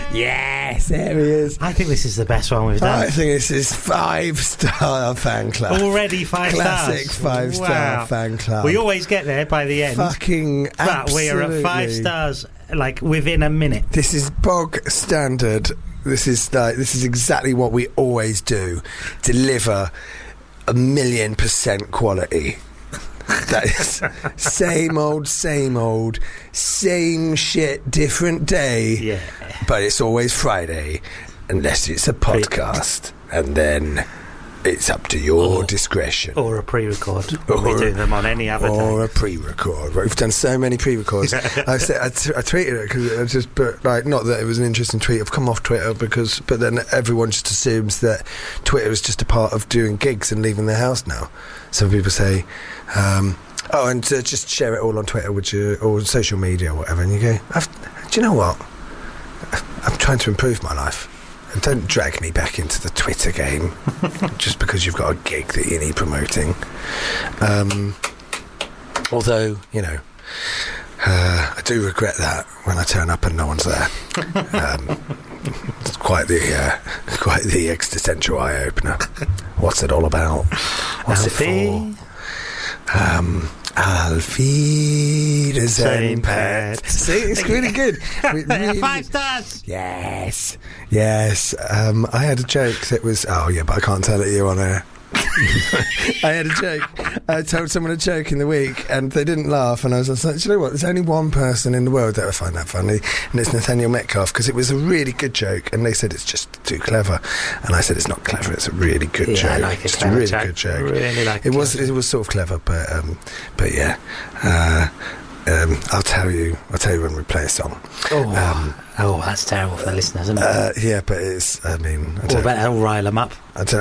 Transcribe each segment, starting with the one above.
Yes, there he is. I think this is the best one we've done. I think this is 5-star fan club. Already 5 Classic stars. 5-star fan club. We always get there by the end. Fucking but absolutely. we are at 5 stars, like, within a minute. This is bog standard. This is exactly what we always do. Deliver 1,000,000% quality. That is same old, same shit, different day. Yeah. But it's always Friday, unless it's a podcast, and then it's up to your discretion. Or a pre-record. We do them on any other day. Or a pre-record. We've done so many pre-records. I tweeted it because not that it was an interesting tweet. I've come off Twitter but then everyone just assumes that Twitter is just a part of doing gigs and leaving their house now. Some people say, just share it all on Twitter or social media or whatever. And you go, do you know what? I'm trying to improve my life. And don't drag me back into the Twitter game just because you've got a gig that you need promoting. Although, I do regret that when I turn up and no one's there. It's quite the existential eye opener. What's it all about? What's it for? Auf Wiedersehen, Pat. See, it's really good. Really, 5 stars. Yes. I had a joke that was. Oh yeah, but I can't tell it you on air. I had a joke. I told someone a joke in the week and they didn't laugh, and I was like, do you know what, there's only one person in the world that would find that funny, and it's Nathaniel Metcalf, because it was a really good joke and they said it's just too clever, and I said it's not clever, it's a really good joke. I like it. Just a really good joke. Really like it. It was sort of clever, but yeah. I'll tell you when we play a song. That's terrible for the listeners, isn't it? Yeah, but it's. I bet that'll rile them up. I don't.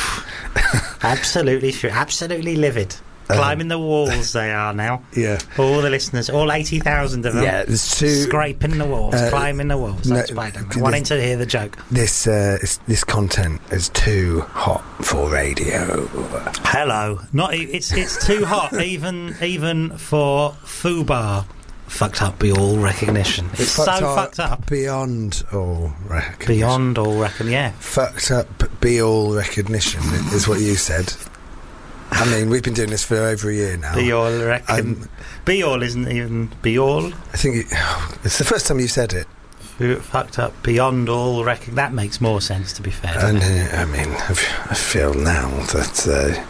Absolutely livid. Climbing the walls, they are now. Yeah. All the listeners, all 80,000 of them. Yeah, there's two. Scraping the walls, climbing the walls. That's wanting to hear the joke. This content is too hot for radio. Hello. It's too hot even for FUBAR. Fucked up be all recognition. It's fucked up. Beyond all recognition. Beyond all recognition, yeah. Fucked up be all recognition is what you said. I mean, we've been doing this for over a year now. Be all isn't even be all. I think it's the first time you've said it. Fucked up beyond all recognition. That makes more sense, to be fair. And I feel now that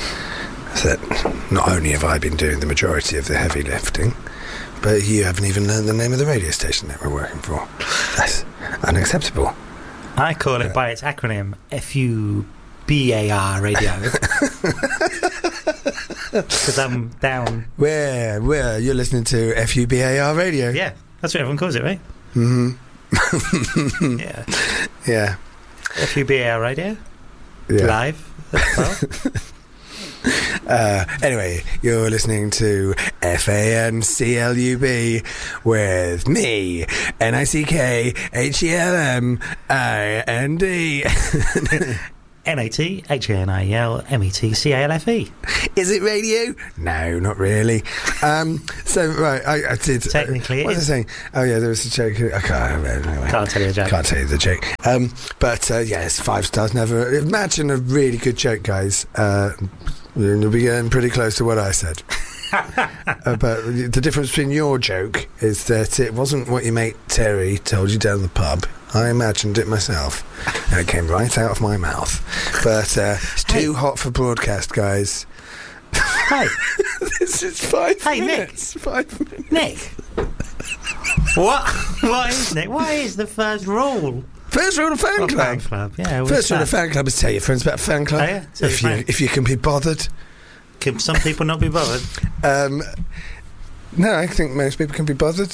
not only have I been doing the majority of the heavy lifting, but you haven't even learned the name of the radio station that we're working for. That's unacceptable. I call it by its acronym, FUBAR radio. Because I'm down. Where you're listening to FUBAR radio. Yeah, that's what everyone calls it, right? Mm-hmm. Yeah. FUBAR radio. Yeah. Live. Anyway, you're listening to FANCLUB with me, NICKHELMIND. NATHANIELMETCALFE. Is it radio? No, not really. So right, I did. Technically, what was I saying? Oh yeah, there was a joke. Anyway. Can't tell you the joke. Can't tell you the joke. But yeah, it's 5 stars. Never imagine a really good joke, guys. You'll be getting pretty close to what I said. But the difference between your joke is that it wasn't what your mate Terry told you down the pub. I imagined it myself, and it came right out of my mouth. But it's too hot for broadcast, guys. Hey, this is 5 minutes. Nick. 5 minutes. Nick, what is Nick? What is the first rule? First rule of fan club. Yeah. First rule of fan club is tell your friends about fan club. Oh, yeah. If you can be bothered. Can some people not be bothered? No, I think most people can be bothered.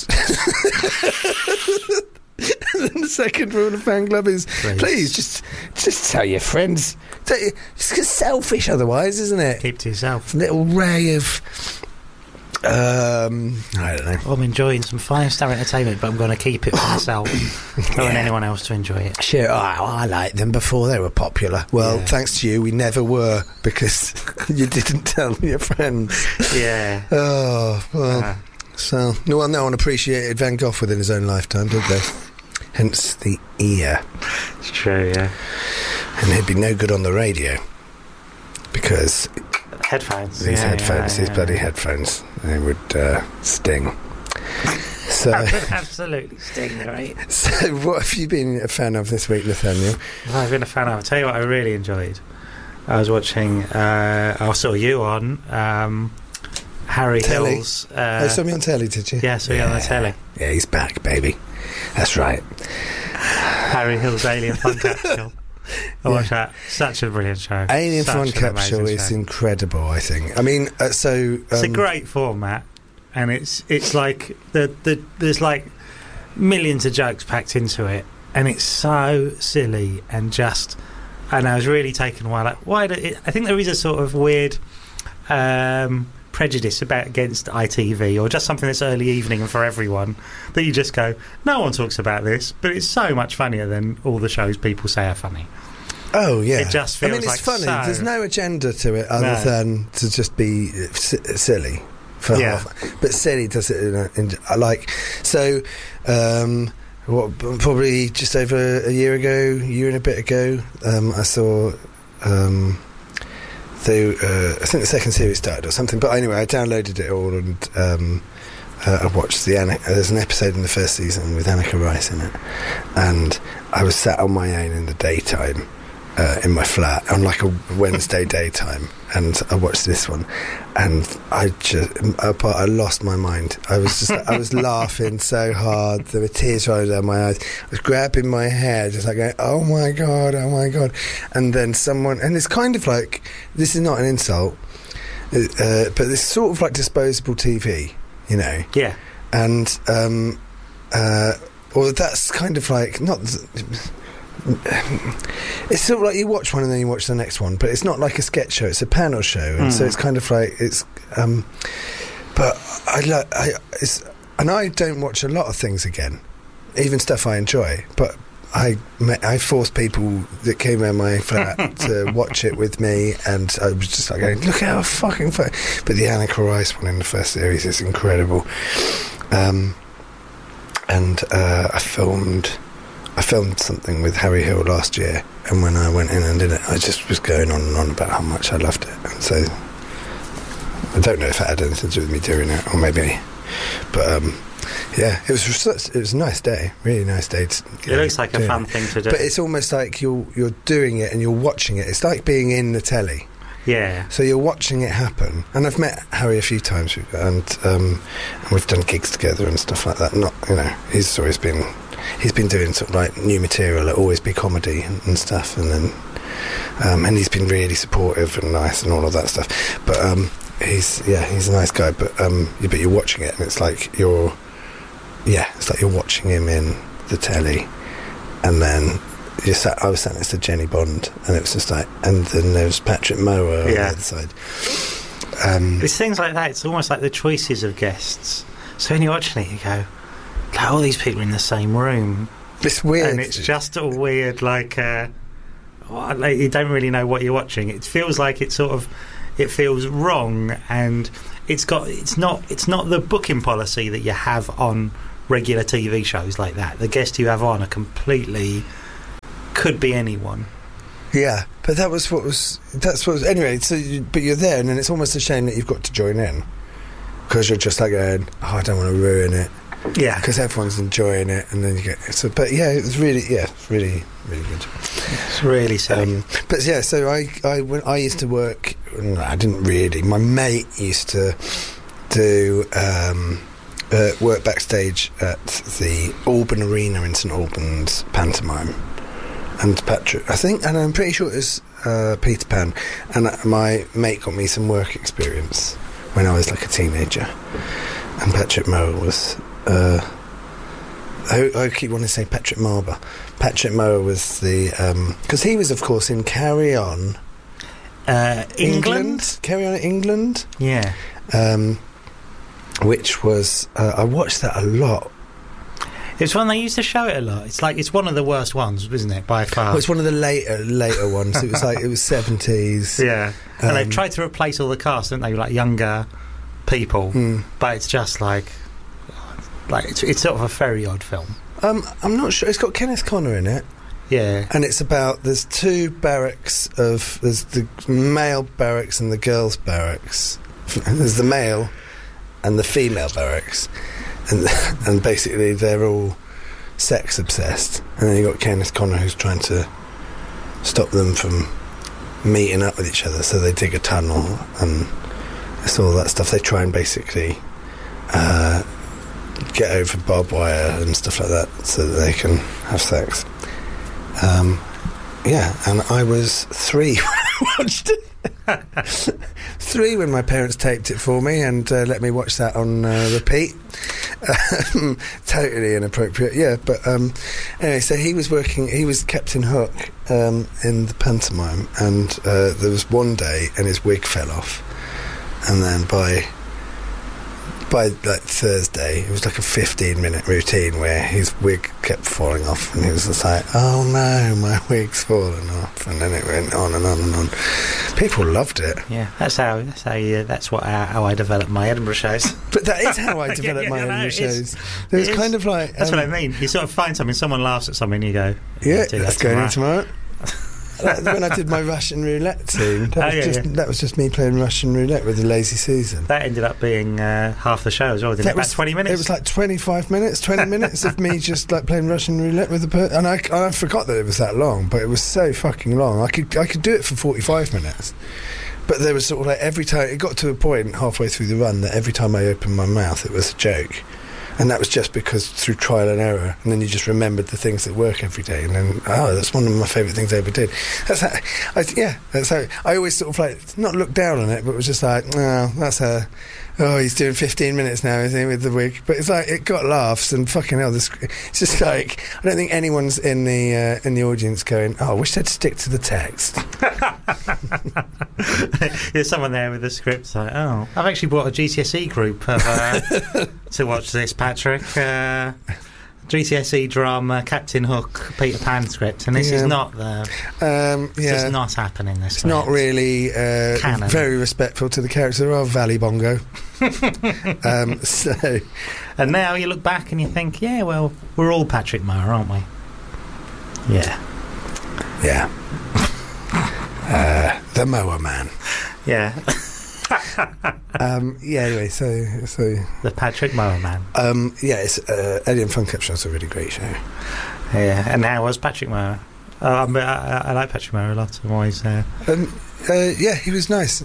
And then the second rule of fan club is please just tell your friends. It's selfish otherwise, isn't it? Keep to yourself. A little ray of I don't know. I'm enjoying some 5-star entertainment, but I'm going to keep it for myself. Don't want anyone else to enjoy it. Sure, I liked them before they were popular. Well, thanks to you, we never were, because you didn't tell your friends. Yeah. Oh, well. So, no one appreciated Van Gogh within his own lifetime, did they? hence the ear. It's true, yeah. And he'd be no good on the radio because Headphones. these bloody headphones, they would sting. So, that would absolutely sting, right? So what have you been a fan of this week, Nathaniel? I've been a fan of. I'll tell you what I really enjoyed. I was watching, I saw you on Harry Telly. Hill's. You saw me on telly, did you? Yeah, I saw you on the telly. Yeah, he's back, baby. That's right. Harry Hill's Alien Fun Capsule. I watched that. Such a brilliant show. Alien Such Fun an Capsule amazing is show. incredible, I think. I mean, It's a great format, and it's like there's like millions of jokes packed into it, and it's so silly and just. And I was really taken away. Like, I think there is a sort of weird prejudice against ITV, or just something that's early evening and for everyone, that you just go, no one talks about this, but it's so much funnier than all the shows people say are funny. Oh yeah, it just feels. I mean, it's like funny. so, There's no agenda to it other than to just be silly for half. But silly does it in like so. What, probably just over a year and a bit ago, I saw. I think the second series started or something. But anyway, I downloaded it all and I watched there's an episode in the first season with Annika Rice in it, and I was sat on my own in the daytime in my flat on like a Wednesday daytime, and I watched this one, and I lost my mind. I was laughing so hard, there were tears rolling down my eyes. I was grabbing my hair, just like going, oh my god, and then and it's kind of like, this is not an insult, but this sort of like disposable TV, you know. Yeah. And or that's kind of like not. It's sort of like you watch one and then you watch the next one, but it's not like a sketch show; it's a panel show, and so it's kind of like it's. But I don't watch a lot of things again, even stuff I enjoy. But I forced people that came around my flat to watch it with me, and I was just like going, "Look how fucking fun!" But the Annika Rice one in the first series is incredible, and I filmed something with Harry Hill last year, and when I went in and did it, I just was going on and on about how much I loved it. And so I don't know if it had anything to do with me doing it, or maybe, but yeah, it was a nice day, really nice day. It looks like a fun thing to do, but it's almost like you're doing it and you're watching it. It's like being in the telly. Yeah. So you're watching it happen, and I've met Harry a few times, and we've done gigs together and stuff like that. Not, you know, he's been doing sort of like new material, it'll always be comedy and stuff, and then and he's been really supportive and nice and all of that stuff. But he's a nice guy. But you're watching it, and it's like you're watching him in the telly, and then I was sat next to Jenny Bond, and it was just like, and then there was Patrick Mower on the other side. It's things like that. It's almost like the choices of guests. So when you're watching it, you go, like, all these people in the same room. It's weird, and it's just all weird. Like you don't really know what you're watching. It feels like it feels wrong, and it's not the booking policy that you have on regular TV shows like that. The guests you have on are completely. Could be anyone. Yeah, but that's what was anyway. So, but you're there, and then it's almost a shame that you've got to join in, because you're just like going, oh, I don't want to ruin it. Yeah, because everyone's enjoying it, and then you get so. But yeah, it's really good. It's really silly. But yeah, so when I used to work. No, I didn't really. My mate used to do work backstage at the Alban Arena in St Albans pantomime. And Patrick, and I'm pretty sure it was Peter Pan, and my mate got me some work experience when I was like a teenager. And Patrick Mower was, I keep wanting to say Patrick Marber. Patrick Mower was because he was, of course, in Carry On, England. Carry On England, yeah. Which was I watched that a lot. It's one they used to show it a lot. It's one of the worst ones, isn't it, by far? Well, it's one of the later ones. It was 70s. Yeah, and they've tried to replace all the cast, haven't they? Like younger people, but it's just like it's sort of a very odd film. I'm not sure. It's got Kenneth Connor in it. Yeah. And it's about, there's two barracks there's the male barracks and the girls' barracks. There's the male and the female barracks. And basically they're all sex obsessed. And then you've got Kenneth Connor who's trying to stop them from meeting up with each other. So they dig a tunnel and it's all that stuff. They try and basically get over barbed wire and stuff like that so that they can have sex. And I was 3 when I watched it. 3 when my parents taped it for me and let me watch that on repeat. Totally inappropriate, yeah. But anyway, so he was Captain Hook in the pantomime, and there was one day and his wig fell off, and then by like Thursday, it was like a 15-minute routine where his wig kept falling off, and he was just like, "Oh no, my wig's fallen off," and then it went on and on and on. People loved it. Yeah, that's how I developed my Edinburgh shows. But that is how I developed my Edinburgh shows. It was kind of like that's what I mean. You sort of find something, someone laughs at something, you go, "Yeah, that's going in tomorrow." When I did my Russian roulette scene, that was just me playing Russian roulette with the Lazy Susan. That ended up being half the show as well, didn't it? About 20 minutes? It was like 25 minutes, 20 minutes of me just like playing Russian roulette with the person. And I forgot that it was that long, but it was so fucking long. I could do it for 45 minutes. But there was sort of like every time, it got to a point halfway through the run that every time I opened my mouth it was a joke. And that was just because through trial and error, and then you just remembered the things that work every day, and then that's one of my favourite things I ever did. That's how I always sort of like not look down on it, but was just like, he's doing 15 minutes now, isn't he, with the wig? But it's like it got laughs and fucking hell, it's just like I don't think anyone's in the audience going, "Oh, I wish they'd stick to the text." There's someone there with the script like, "Oh, I've actually brought a GCSE group to watch this, Patrick. GCSE drama, Captain Hook, Peter Pan script, and this is not it's just not happening. It's not really canon. Very respectful to the character of Valley Bongo. And now you look back and you think, yeah, well, we're all Patrick Mower, aren't we? Yeah. The Mower Man. Yeah. Anyway, so the Patrick Mower Man. It's Eddie and Fun Cup Show's a really great show. Yeah, and how was Patrick Mower? I like Patrick Mower a lot. I'm always he was nice.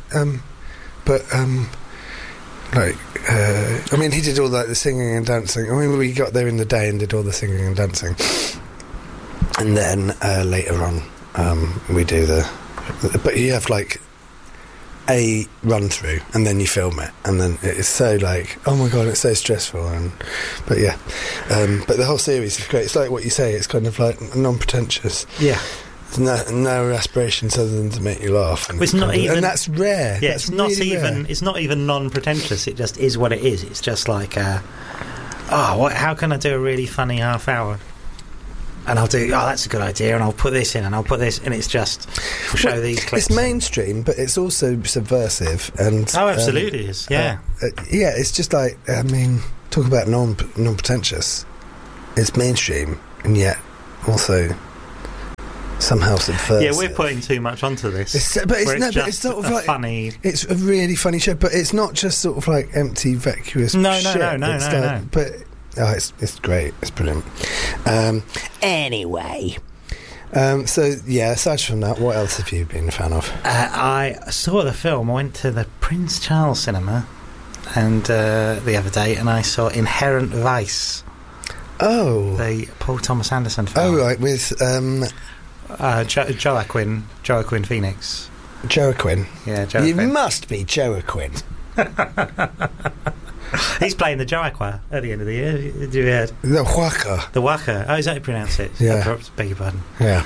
He did all the singing and dancing. I mean, we got there in the day and did all the singing and dancing, and then later on we do but you have like a run through and then you film it, and then it's so like, oh my god, it's so stressful. But the whole series is great. It's like what you say, it's kind of like non-pretentious. Yeah. No aspirations other than to make you laugh, and it's not even, and that's rare. Yeah, that's it's not really even rare. It's not even non-pretentious. It just is what it is. It's just like how can I do a really funny half hour? And I'll do, that's a good idea, and I'll put this in, and I'll put this, and it's just, we'll show these clips. It's mainstream, but it's also subversive, and absolutely is, yeah. It's just like, I mean, talk about non-pretentious. It's mainstream, and yet also somehow subversive. Yeah, we're putting too much onto this. It's sort of like funny. It's a really funny show, but it's not just sort of like empty, vacuous. No. But it's great. It's brilliant. Anyway. Aside from that, what else have you been a fan of? I saw the film. I went to the Prince Charles Cinema and the other day, and I saw Inherent Vice. Oh. The Paul Thomas Anderson film. Oh, right, with Joaquin Phoenix. Joaquin? Yeah, Joaquin. You must be Joaquin. He's playing the Joaquin at the end of the year. Have you heard? The Waka. The Waka. Oh, is that how you pronounce it? Yeah. Beg your pardon. Yeah.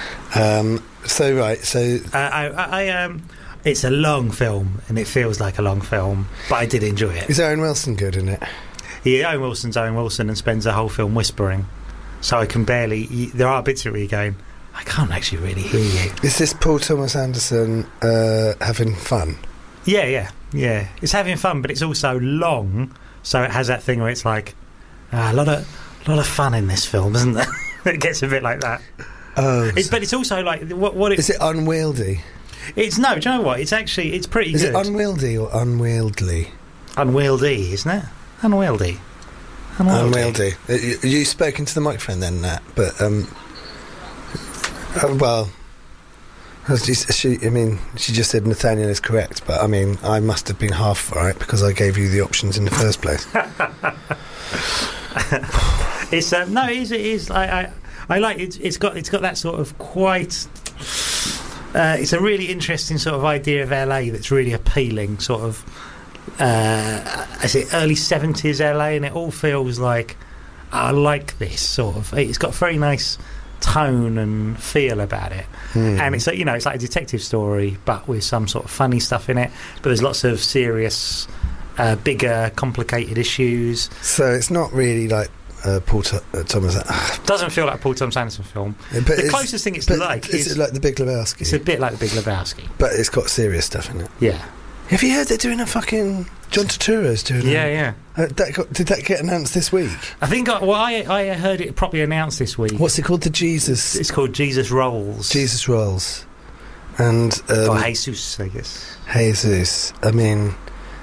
It's a long film, and it feels like a long film, but I did enjoy it. Is Owen Wilson good in it? Yeah, Owen Wilson's Owen Wilson and spends the whole film whispering. So I can barely... There are bits of it where you're going, I can't actually really hear you. Is this Paul Thomas Anderson having fun? Yeah. It's having fun, but it's also long, so it has that thing where it's like a lot A lot of fun in this film, isn't there? It gets a bit like that. Oh, But it's also like what is it unwieldy? It's no. Do you know what? It's pretty Is good. it unwieldy or unwieldy? Unwieldy, isn't it? Unwieldy. Unwieldy. You spoke into the microphone then, Nat. But well, she just said Nathaniel is correct. But I mean, I must have been half right because I gave you the options in the first place. It's no, it is. I like it. It's got that sort of quite. It's a really interesting sort of idea of LA that's really appealing. Sort of, is it early 70s LA, and it all feels like I like this sort of. It's got a very nice tone and feel about it, and it's it's like a detective story, but with some sort of funny stuff in it. But there's lots of serious, bigger, complicated issues. So it's not really like. Paul Thomas. Doesn't feel like a Paul Thomas Anderson film. But the closest thing it's like is it like The Big Lebowski? It's a bit like The Big Lebowski, but it's got serious stuff in it. Yeah. Have you heard they're doing a fucking John Turturro's doing? Yeah. Did that get announced this week? I think. I heard it properly announced this week. What's it called? It's called Jesus Rolls. Jesus Rolls, and or Jesus, I guess. Jesus. I mean,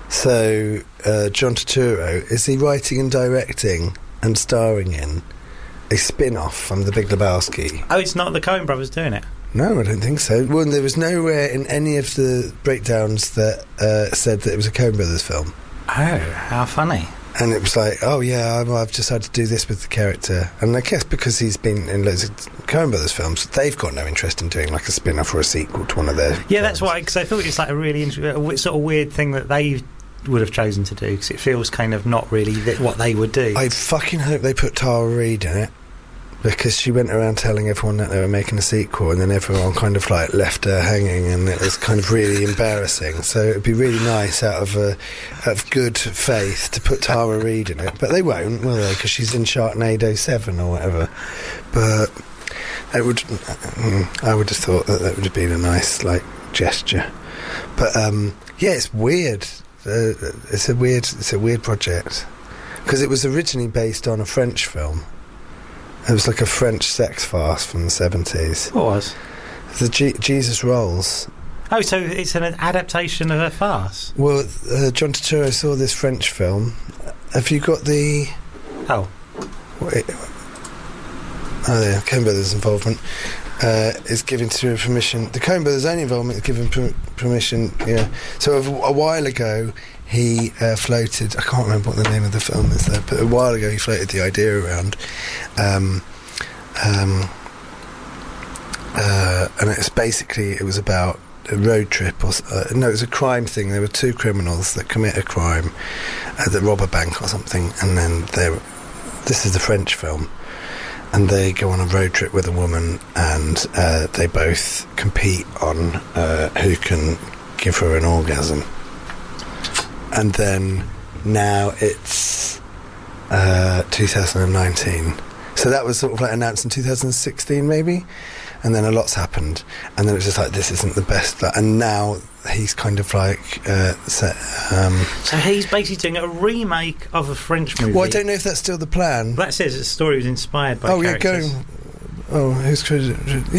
so John Turturro, is he writing and directing and starring in a spin-off from The Big Lebowski? Oh, it's not the Coen brothers doing it? No, I don't think so. Well, there was nowhere in any of the breakdowns that said that it was a Coen brothers film. Oh, how funny. And it was like, oh yeah, I've just had to do this with the character. And I guess because he's been in loads of Coen brothers films, they've got no interest in doing like a spin-off or a sequel to one of their films. That's why, because I thought it's like a really sort of weird thing that they would have chosen to do, because it feels kind of not really what they would do. I fucking hope they put Tara Reid in it, because she went around telling everyone that they were making a sequel, and then everyone kind of like left her hanging, and it was kind of really embarrassing. So it'd be really nice out of good faith to put Tara Reid in it, but they won't, will they? Because she's in Sharknado 7 or whatever. But I would have thought that would have been a nice like gesture. But it's weird. It's a weird project, because it was originally based on a French film. It was like a French sex farce from the 70s. What was? The Jesus Rolls. Oh, so it's an adaptation of a farce? Well, John Turturro saw this French film. Have you got the... Oh. Wait. Oh, yeah, Coen Brothers' involvement is given to permission. The Coen Brothers' only involvement is given permission. Yeah. So a while ago, he floated. I can't remember what the name of the film is there, but a while ago he floated the idea around, and it was about a road trip, or no, it was a crime thing. There were two criminals that commit a crime, that rob a bank or something, and then this is the French film. And they go on a road trip with a woman, and they both compete on who can give her an orgasm. And then now it's 2019. So that was sort of like announced in 2016 maybe, and then a lot's happened, and then it was just like, this isn't the best. And now he's kind of like so he's basically doing a remake of a French movie. Well, I don't know if that's still the plan. That says the story was inspired by characters. Who's credited?